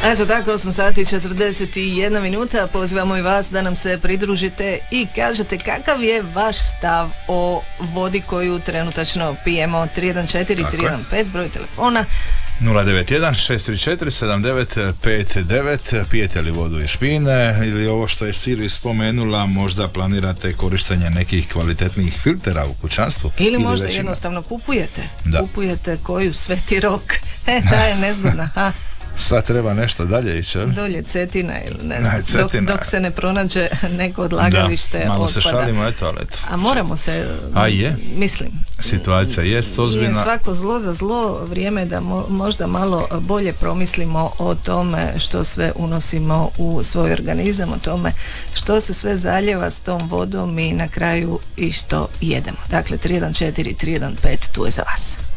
Eto tako, 8 sati 41 minuta. Pozivamo i vas da nam se pridružite i kažete kakav je vaš stav o vodi koju trenutačno pijemo. 314-315 broj telefona. 091-634-7959. Pijete li vodu iz špine ili ovo što je Siri spomenula, možda planirate korištenje nekih kvalitetnijih filtera u kućanstvu? Ili možda jednostavno kupujete. Kupujete koju Sveti Rok. Ta je nezgodna. Sad treba nešto dalje ići, ali? Dolje Cetina ili ne znam, dok se ne pronađe neko odlagalište otpada. Malo se šalimo, eto, ali eto. A moramo se, mislim. Situacija jest ozbiljna. Je svako zlo za zlo, vrijeme da možda malo bolje promislimo o tome što sve unosimo u svoj organizam, o tome što se sve zaljeva s tom vodom i na kraju i što jedemo. Dakle, 314-315 tu je za vas.